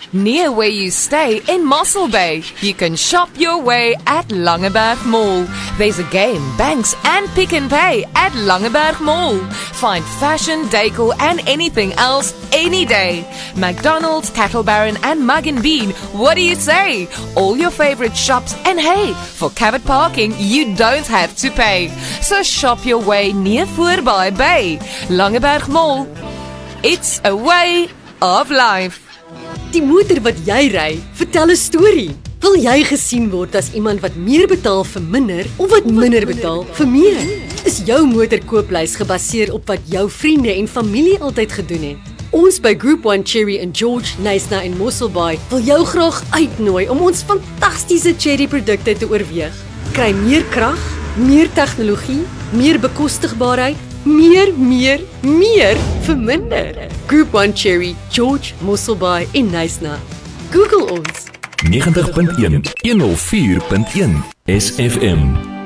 Near where you stay in Mossel Bay, you can shop your way at Langeberg Mall. There's a game, banks and Pick n Pay at Langeberg Mall. Find fashion, decor and anything else any day. McDonald's, Cattle Baron and Mug and Bean, what do you say? All your favorite shops, and hey, for covered parking you don't have to pay. So shop your way near Voorbaai Bay. Langeberg Mall. It's a way of life. Die motor wat jy ry, vertel 'n storie. Wil jy gesien word as iemand wat meer betaal vir minder of wat minder betaal vir meer? Is jou motorkooplys gebaseer op wat jou vriende en familie altyd gedoen het? Ons by Group 1 Cherry in George, Knysna en Mosselbaai wil jou graag uitnooi om ons fantastiese cherry produkte te oorweeg. Kry meer krag, meer tegnologie, meer bekostigbaarheid, meer vir minder. Group 1 Cherry, George, Mosselbaai en Knysna. Google ons. 90.1 104.1 SFM